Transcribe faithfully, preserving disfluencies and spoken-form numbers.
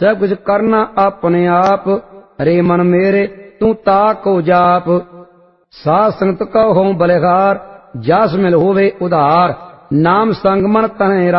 सब कुछ करना अपने आप। रे मन मेरे तू ताको जाप। साध संगत को हो बलिहार, जास मिल होवे उधार। नाम संग मन तने